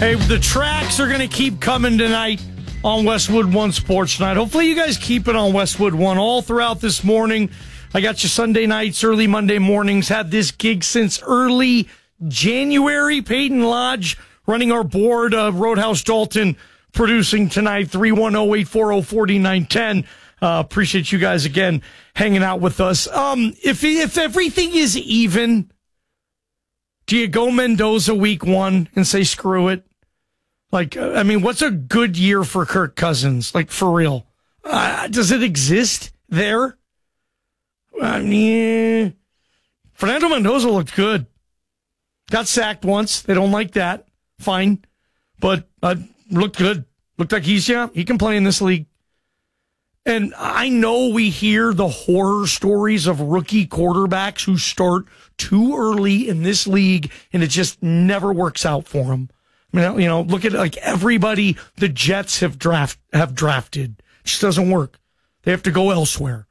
Hey, the tracks are going to keep coming tonight on Westwood One Sports Night. Hopefully you guys keep it on Westwood One all throughout this morning. I got you Sunday nights, early Monday mornings. Had this gig since early January. Peyton Lodge running our board. Roadhouse Dalton producing tonight. 310-840-4910. Appreciate you guys again hanging out with us. If everything is even, do you go Mendoza week one and say screw it? Like, I mean, what's a good year for Kirk Cousins? Like, for real. Does it exist there? I mean, Fernando Mendoza looked good. Got sacked once. They don't like that. Fine. But looked good. Looked like he can play in this league. And I know we hear the horror stories of rookie quarterbacks who start too early in this league, and it just never works out for them. I mean, you know, look at like everybody the Jets have drafted. It just doesn't work. They have to go elsewhere.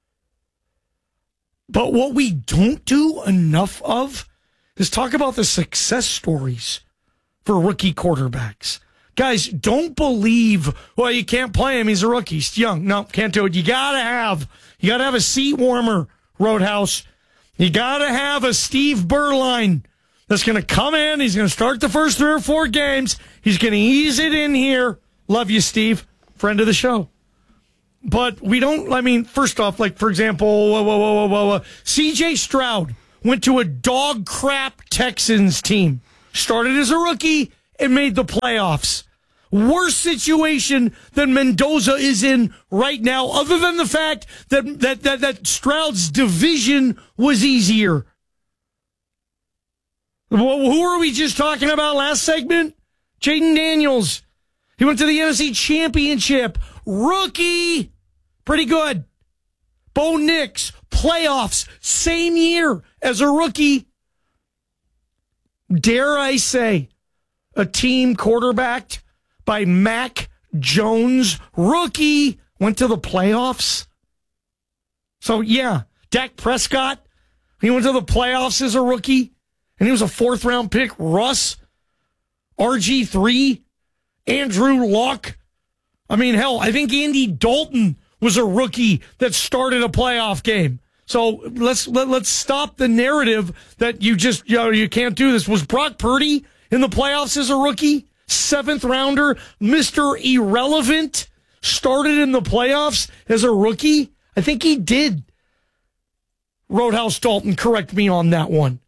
But what we don't do enough of is talk about the success stories for rookie quarterbacks. Guys, don't believe, well, you can't play him. He's a rookie. He's young. No, can't do it. You gotta have a seat warmer, Roadhouse. You gotta have a Steve Berline that's going to come in. He's going to start the first 3 or 4 games. He's going to ease it in here. Love you, Steve. Friend of the show. But we don't, I mean, first off, like, for example, C.J. Stroud went to a dog crap Texans team. Started as a rookie and made the playoffs. Worse situation than Mendoza is in right now, other than the fact that Stroud's division was easier. Who were we just talking about last segment? Jaden Daniels. He went to the NFC Championship. Rookie. Pretty good. Bo Nix. Playoffs. Same year as a rookie. Dare I say, a team quarterbacked by Mac Jones. Rookie. Went to the playoffs. So, yeah. Dak Prescott. He went to the playoffs as a rookie. And he was a 4th-round pick. Russ, RG3, Andrew Luck. I mean, hell, I think Andy Dalton was a rookie that started a playoff game. So let's stop the narrative that you can't do this. Was Brock Purdy in the playoffs as a rookie? 7th rounder, Mr. Irrelevant, started in the playoffs as a rookie? I think he did. Roadhouse Dalton, correct me on that one.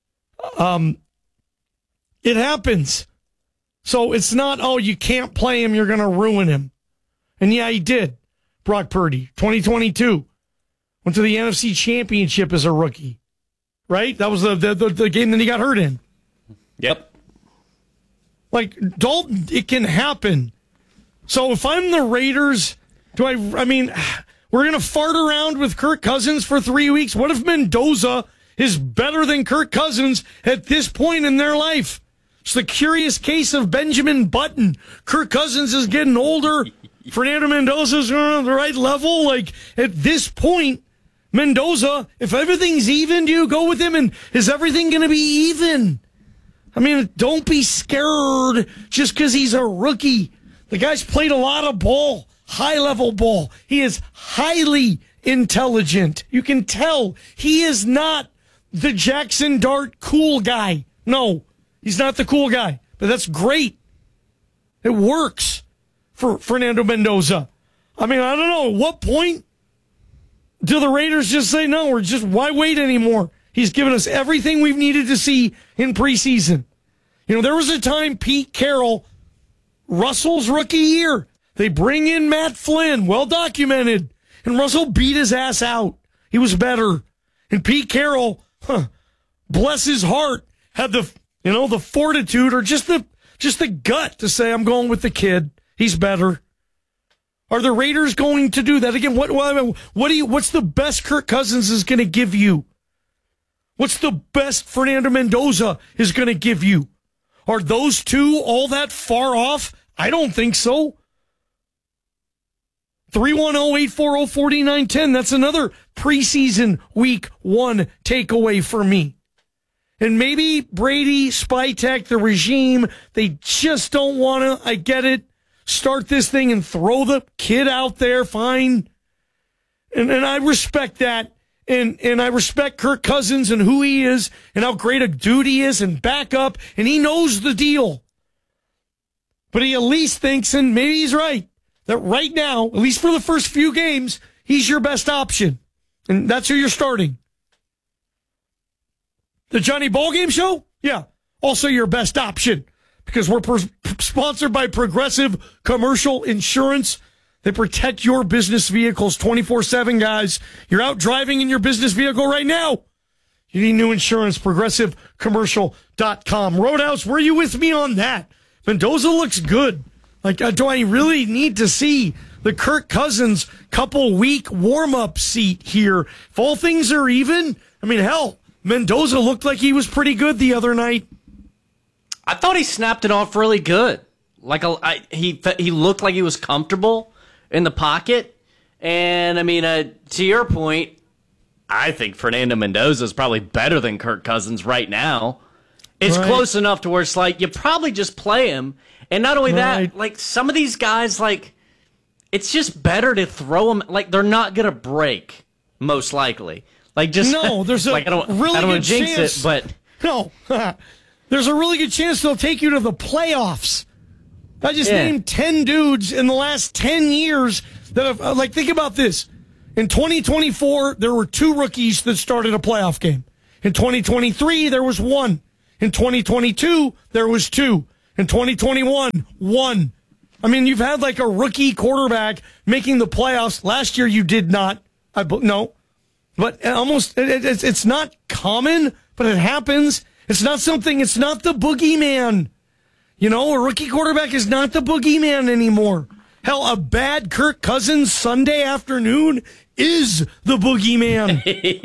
It happens. So it's not, oh, you can't play him, you're going to ruin him. And yeah, he did. Brock Purdy, 2022. Went to the NFC Championship as a rookie. Right? That was the game that he got hurt in. Yep. Like, Dalton, it can happen. So if I'm the Raiders, I mean, we're going to fart around with Kirk Cousins for 3 weeks. What if Mendoza is better than Kirk Cousins at this point in their life? It's the curious case of Benjamin Button. Kirk Cousins is getting older. Fernando Mendoza's on the right level. Like, at this point, Mendoza, if everything's even, do you go with him? And is everything going to be even? I mean, don't be scared just because he's a rookie. The guy's played a lot of ball, high-level ball. He is highly intelligent. You can tell he is not the Jackson Dart cool guy. No, he's not the cool guy. But that's great. It works for Fernando Mendoza. I mean, I don't know. At what point do the Raiders just say, no, why wait anymore? He's given us everything we've needed to see in preseason. You know, there was a time Pete Carroll, Russell's rookie year, they bring in Matt Flynn, well documented, and Russell beat his ass out. He was better. And Pete Carroll, bless his heart, had the fortitude or just the gut to say, I'm going with the kid. He's better. Are the Raiders going to do that again? What's the best Kirk Cousins is going to give you? What's the best Fernando Mendoza is going to give you? Are those two all that far off? I don't think so. 310-840-4910. That's another preseason week 1 takeaway for me. And maybe Brady, Spytek, the regime, they just don't want to, I get it, start this thing and throw the kid out there, fine. And I respect that. And I respect Kirk Cousins and who he is and how great a dude he is and back up. And he knows the deal. But he at least thinks, and maybe he's right, that right now, at least for the first few games, he's your best option. And that's who you're starting. The Johnny Ballgame Show? Yeah. Also your best option because we're sponsored by Progressive Commercial Insurance. They protect your business vehicles 24/7, guys. You're out driving in your business vehicle right now. You need new insurance, progressivecommercial.com. Roadhouse, were you with me on that? Mendoza looks good. Like, do I really need to see the Kirk Cousins couple-week warm-up seat here? If all things are even, I mean, hell, Mendoza looked like he was pretty good the other night. I thought he snapped it off really good. Like he looked like he was comfortable in the pocket. And, I mean, to your point, I think Fernando Mendoza is probably better than Kirk Cousins right now. It's close enough to where it's like you probably just play him. And not only that, like some of these guys, like it's just better to throw them. Like they're not going to break, most likely. Like just no, there's a like, I don't really want to good jinx chance. it, but no, there's a really good chance they'll take you to the playoffs. I just named 10 dudes in the last 10 years that have, like, think about this. In 2024, there were 2 rookies that started a playoff game. In 2023, there was 1. In 2022, there was 2. In 2021, 1. I mean, you've had like a rookie quarterback making the playoffs. Last year, you did not. No. But almost, it's not common, but it happens. It's not the boogeyman. You know, a rookie quarterback is not the boogeyman anymore. Hell, a bad Kirk Cousins Sunday afternoon is the boogeyman.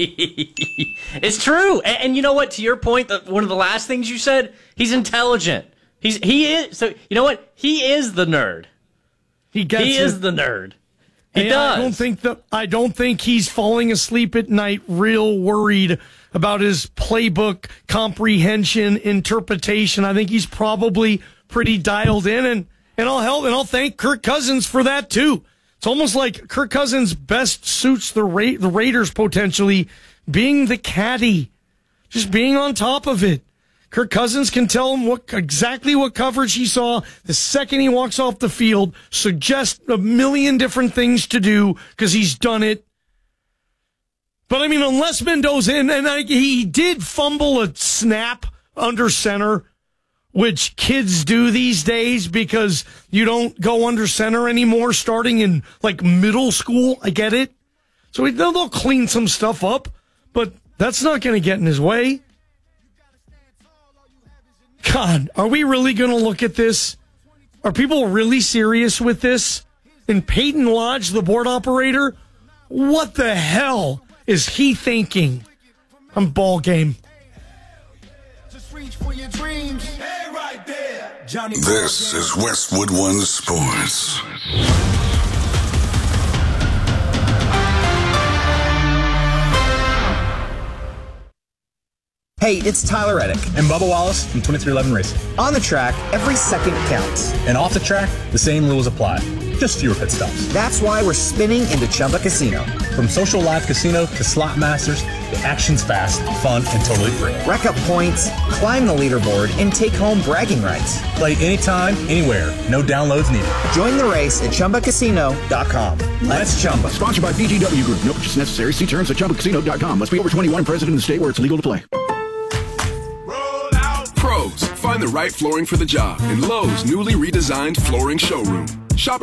It's true. And you know what? To your point, one of the last things you said, he's intelligent. He is. So you know what? He is the nerd. He is the nerd. He does. I don't think he's falling asleep at night real worried about his playbook comprehension, interpretation. I think he's probably pretty dialed in, and I'll thank Kirk Cousins for that too. It's almost like Kirk Cousins best suits the Raiders potentially being the caddy, just being on top of it. Kirk Cousins can tell him exactly what coverage he saw the second he walks off the field, suggest a million different things to do because he's done it. But, I mean, unless Mendoza, he did fumble a snap under center, which kids do these days because you don't go under center anymore starting in, like, middle school. I get it. So they'll clean some stuff up, but that's not going to get in his way. God, are we really going to look at this? Are people really serious with this? And Peyton Lodge, the board operator, what the hell is he thinking? I'm ball game. This is Westwood One Sports. Hey, it's Tyler Reddick and Bubba Wallace from 2311 Racing. On the track, every second counts. And off the track, the same rules apply. Just fewer pit stops. That's why we're spinning into Chumba Casino. From social live casino to slot masters, the action's fast, fun, and totally free. Rack up points, climb the leaderboard, and take home bragging rights. Play anytime, anywhere. No downloads needed. Join the race at ChumbaCasino.com. Let's Chumba. Sponsored by VGW Group. No purchase necessary. See terms at ChumbaCasino.com. Must be over 21 and present in the state where it's legal to play. Pros, find the right flooring for the job in Lowe's newly redesigned flooring showroom. Shop